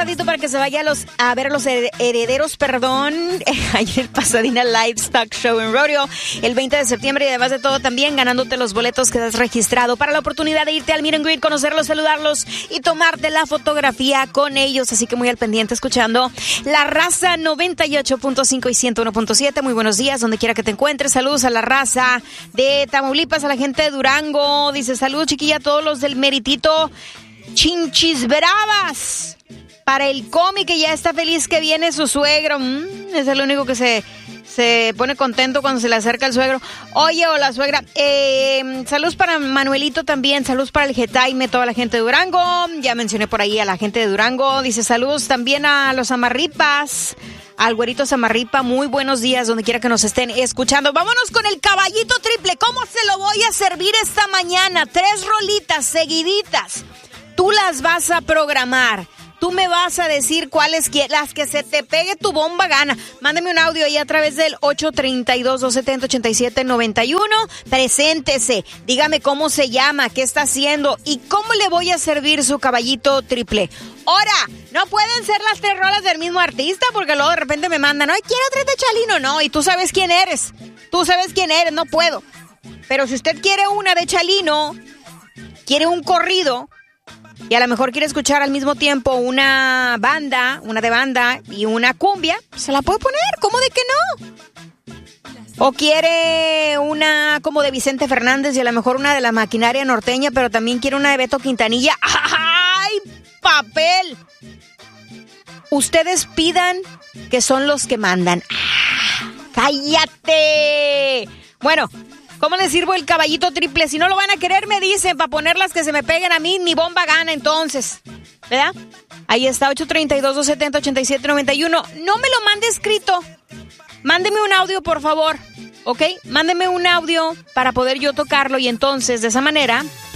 ratito para que se vaya a ver a los herederos, ahí en el Pasadena Livestock Show en Rodeo el 20 de septiembre y además de todo también ganándote los boletos que has registrado para la oportunidad de irte al Meet and Greet, conocerlos, saludarlos y tomarte la fotografía con ellos. Así que muy al pendiente escuchando La Raza 98.5 y 101.7. Muy buenos días, donde quiera que te encuentres. Saludos a la raza de Tamaulipas, a la gente de Durango. Dice, saludos chiquilla a todos los del Meritito Chinchis Bravas. Para el cómic que ya está feliz que viene su suegro. Es el único que se pone contento cuando se le acerca el suegro. Oye, hola suegra. Saludos para Manuelito también. Saludos para el Getaime, toda la gente de Durango. Ya mencioné por ahí a la gente de Durango. Dice saludos también a los Amarripas. Al güerito Samarripa, muy buenos días donde quiera que nos estén escuchando. Vámonos con el caballito triple. ¿Cómo se lo voy a servir esta mañana? 3 rolitas seguiditas. Tú las vas a programar. Tú me vas a decir cuáles, las que se te pegue tu bomba gana. Mándeme un audio ahí a través del 832-270-8791. Preséntese. Dígame cómo se llama, qué está haciendo y cómo le voy a servir su caballito triple. Ahora, no pueden ser las 3 rolas del mismo artista porque luego de repente me mandan, ay, quiero 3 de Chalino. No, y tú sabes quién eres. No puedo. Pero si usted quiere una de Chalino, quiere un corrido, y a lo mejor quiere escuchar al mismo tiempo una de banda y una cumbia, se la puede poner, ¿cómo de que no? O quiere una como de Vicente Fernández y a lo mejor una de la Maquinaria Norteña, pero también quiere una de Beto Quintanilla. ¡Ay, papel! Ustedes pidan, que son los que mandan. ¡Cállate! Bueno, ¿cómo les sirvo el caballito triple? Si no lo van a querer, me dicen, para ponerlas que se me peguen a mí, mi bomba gana entonces, ¿verdad? Ahí está, 832-270-8791. No me lo mande escrito. Mándeme un audio, por favor, ¿ok? Mándeme un audio para poder yo tocarlo y entonces, de esa manera,